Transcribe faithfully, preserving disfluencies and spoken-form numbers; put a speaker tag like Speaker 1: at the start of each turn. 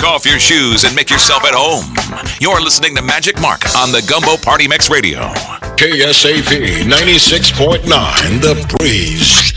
Speaker 1: Kick off your shoes and make yourself at home. You're listening to Magic Mark on the Gumbo Party Mix Radio.
Speaker 2: K S A V ninety-six point nine, The Breeze.